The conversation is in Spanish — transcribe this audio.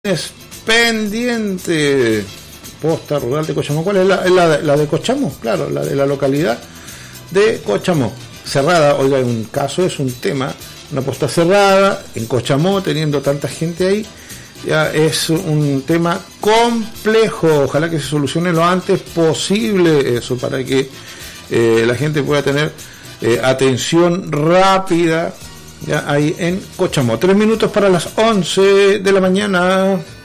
es pendiente. Posta rural de Cochamó. ¿Cuál es la de Cochamó? Claro, la de la localidad de Cochamó. Cerrada, oiga, un caso, es un tema, una posta cerrada en Cochamó, teniendo tanta gente ahí, ya es un tema complejo. Ojalá que se solucione lo antes posible eso, para que la gente pueda tener atención rápida ya ahí en Cochamó. 3 minutos para las 11 de la mañana.